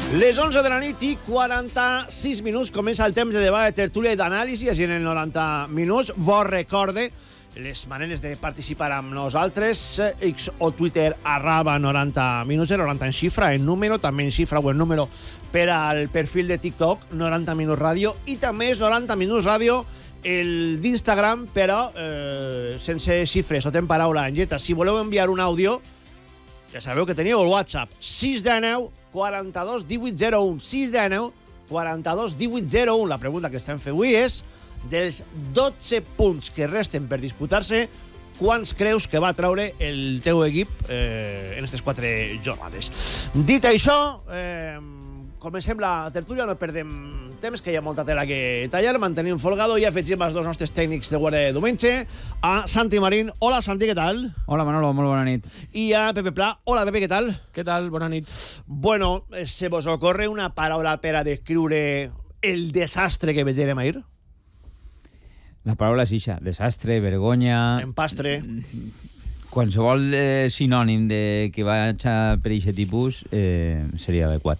Les 11 de la nit i 46 minuts comença el temps de debat, de tertúlia i d'anàlisi. Així en el 90 minuts vos recorde les maneres de participar amb nosaltres. X o Twitter @90 minuts, el 90 en xifra, en número, també en xifra o en número per al perfil de TikTok 90 minuts ràdio, i també és 90 minuts ràdio el d'Instagram, però sense xifres, o en paraula, en lletra. Si voleu enviar un àudio, ja sabeu que teníeu el WhatsApp 619 42 18 01, 619 42 18 01. La pregunta que estem fent avui és: dels 12 punts que resten per disputar-se, quants creus que va treure el teu equip en aquestes 4 jornades? Dit això, comencem la tertúlia, no perdem temps, que hi ha molta tela que tallar, mantenim Folgado i afegim els dos nostres tècnics de guarda de diumenge, a Santi Marín. Hola, Santi, què tal? Hola, Manolo, molt bona nit. I a Pepe Pla. Hola, Pepe, què tal? Què tal? Bona nit. Bueno, se vos ocorre una paraula per a descriure el desastre que veiem ahir? La paraula és ixa: desastre, vergonya... Empastre. Qualsevol sinònim de que vaig per aquest tipus seria adequat.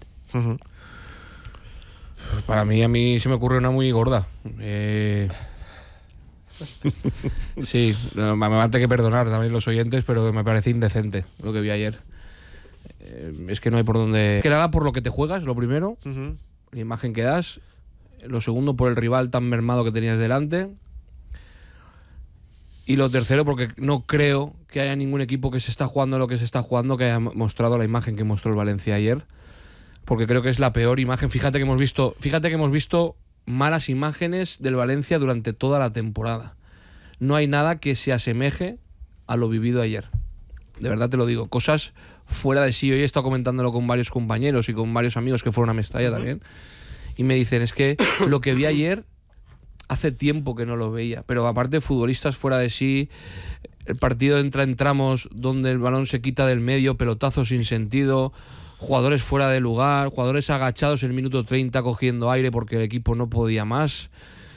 Para mí, a mí se me ocurre una muy gorda. Sí, me van a tener que perdonar también los oyentes, pero me parece indecente lo que vi ayer. Es que no hay por dónde... Que nada por lo que te juegas, lo primero, la imagen que das. Lo segundo, por el rival tan mermado que tenías delante. Y lo tercero, porque no creo que haya ningún equipo que se está jugando lo que se está jugando que haya mostrado la imagen que mostró el Valencia ayer. Porque creo que es la peor imagen. Fíjate que hemos visto malas imágenes del Valencia durante toda la temporada. No hay nada que se asemeje a lo vivido ayer. De verdad te lo digo. Cosas fuera de sí. Hoy he estado comentándolo con varios compañeros y con varios amigos que fueron a Mestalla también. Y me dicen, es que lo que vi ayer hace tiempo que no lo veía. Pero aparte, futbolistas fuera de sí. El partido entra en tramos donde el balón se quita del medio, pelotazos sin sentido, jugadores fuera de lugar, jugadores agachados en el minuto 30 cogiendo aire porque el equipo no podía más.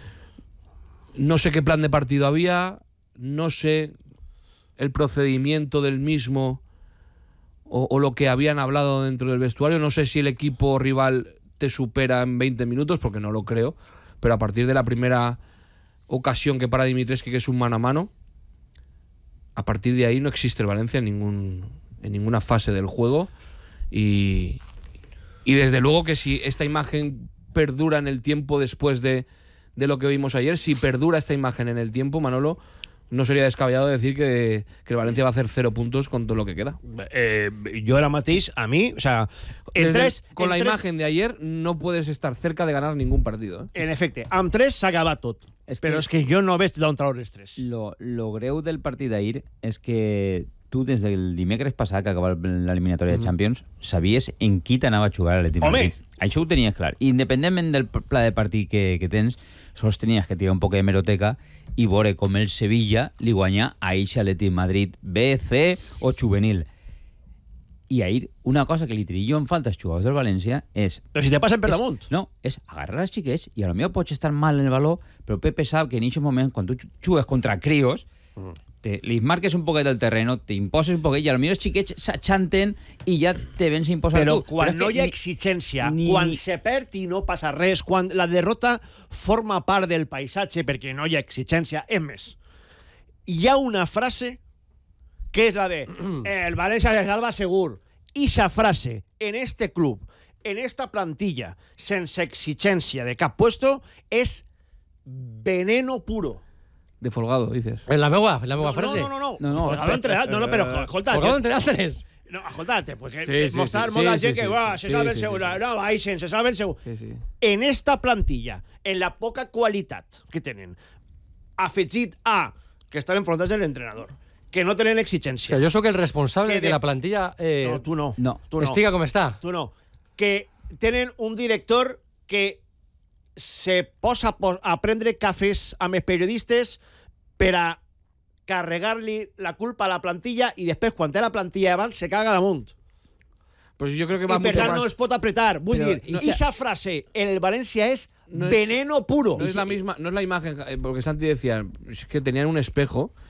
No sé qué plan de partido había, no sé el procedimiento del mismo o lo que habían hablado dentro del vestuario. No sé si el equipo rival te supera en 20 minutos, porque no lo creo, pero a partir de la primera ocasión que para Dimitrescu, que es un mano a mano, a partir de ahí no existe el Valencia en ninguna fase del juego. Y desde luego que si esta imagen perdura en el tiempo después de lo que vimos ayer, si perdura esta imagen en el tiempo, Manolo, no sería descabellado decir que el Valencia va a hacer 0 puntos con todo lo que queda. Yo era mateix, a mí, o sea, con la imagen de ayer no puedes estar cerca de ganar ningún partido. En efecte, amb 3 s'ha acabat tot. Però és que jo no veig d'on treure els 3. Lo greu del partit d'ahir és que tu, des del dimecres passat, que acabava l'eliminatòria de Champions, sabies en qui t'anava a jugar a l'Atlètic Madrid. Això ho tenies clar. Independentment del pla de partit que tens, sols tenies que tirar un poc de hemeroteca i veure com el Sevilla li guanya a eixe Atlètic Madrid B, C o juvenil. I ahir, una cosa que li tria jo en falta als jugadors del València és... Però si te passen per damunt. No, és agarrar els xiquets i a lo millor pots estar mal en el valor, però Pepe sap que en aquest moment, quan tu jugues contra crios, li marques un poquet el terreno, t'imposes un poquet i potser els xiquets s'achanten i ja te vens a imposar però tu. Quan no hi ha exigència, quan se perd i no passa res, quan la derrota forma part del paisatge perquè no hi ha exigència, és més, hi ha una frase que és la de el València se salva segur. Ixa frase en este club, en esta plantilla, sense exigència de cap puesto, és veneno puro. De Folgado, dices. En la meva frase. No. Folgado entrenat. No, però escolta. Folgado entrenat és. No, escolta, porque sí, mostrar sí, molta sí, gent sí, que sí, se salven sí, segur. sí. No, baixen, se salven segur. Sí. En esta plantilla, en la poca qualitat que tenen, afegit a que estan enfrontats de l'entrenador, que no tenen exigència. Que jo sóc el responsable de la plantilla... No, tu no. Tu no. Estiga com està. Tu no. Que tenen un director que se posa a prendre cafès amb els periodistes per a carregar-li la culpa a la plantilla i després, quan té la plantilla davant, se caga damunt. Pues yo creo que va I per mucho tant más... no es pot apretar. Vull dir, esa frase, el Valencia es veneno puro. No es la misma, no es la imagen, porque Santi decía es que tenían un espejo